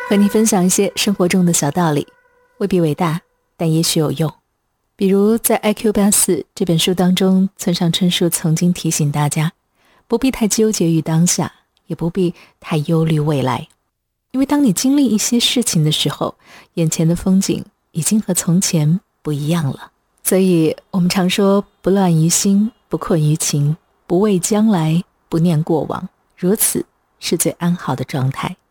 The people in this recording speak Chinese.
和你分享一些生活中的小道理，未必伟大，但也许有用。比如在 IQ84 这本书当中，村上春树曾经提醒大家，不必太纠结于当下，也不必太忧虑未来。因为当你经历一些事情的时候，眼前的风景已经和从前不一样了。所以我们常说，不乱于心，不困于情，不畏将来，不念过往，如此是最安好的状态。